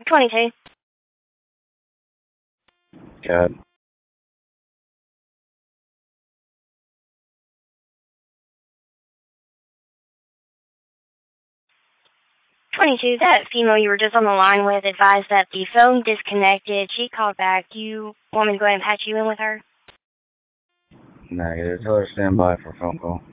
22. Good. 22, that female you were just on the line with advised that the phone disconnected. She called back. You want me to go ahead and patch you in with her? Negative. Tell her to stand by for a phone call.